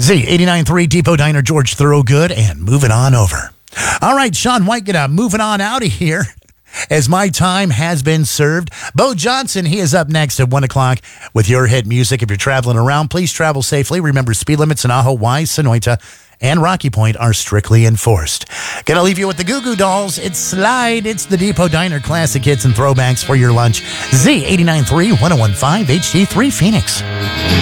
Z89.3 Depot Diner, George Thorogood, and moving on over. All right, Sean White, moving on out of here as my time has been served. Bo Johnson, he is up next at 1 o'clock with your hit music. If you're traveling around, please travel safely. Remember, speed limits in Ajo, Wise, Sonoita, and Rocky Point are strictly enforced. Gonna leave you with the Goo Goo Dolls. It's Slide. It's the Depot Diner classic hits and throwbacks for your lunch. Z89.3 1015 HD3 Phoenix.